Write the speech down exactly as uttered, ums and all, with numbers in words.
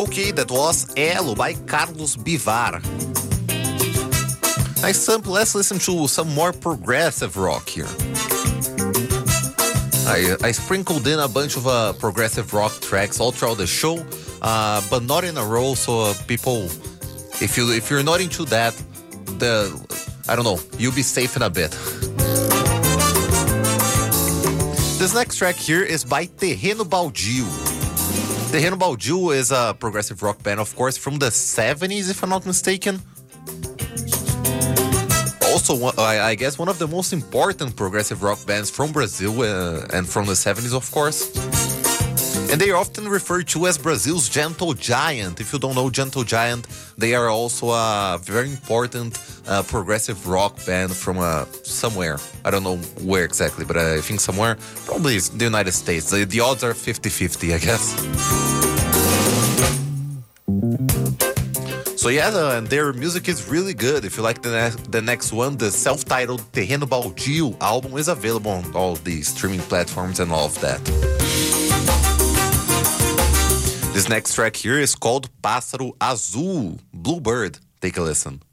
Okay, that was Elo by Carlos Bivar. Nice sample. Let's listen to some more progressive rock here. I, I sprinkled in a bunch of uh, progressive rock tracks all throughout the show, uh, but not in a row. So uh, people, if you if you're not into that, the I don't know, you'll be safe in a bit. This next track here is by Terreno Baldio. Terreno Baldio is a progressive rock band, of course, from the seventies, if I'm not mistaken. Also, I, I guess, one of the most important progressive rock bands from Brazil uh, and from the seventies, of course. And they are often referred to as Brazil's Gentle Giant. If you don't know Gentle Giant, they are also a very important uh, progressive rock band from uh, somewhere. I don't know where exactly, but I think somewhere. Probably the United States. The, the odds are fifty-fifty, I guess. So yeah, uh, and their music is really good. If you like the, ne- the next one, the self-titled Terreno Baldio album is available on all the streaming platforms and all of that. This next track here is called Pássaro Azul, Bluebird. Take a listen.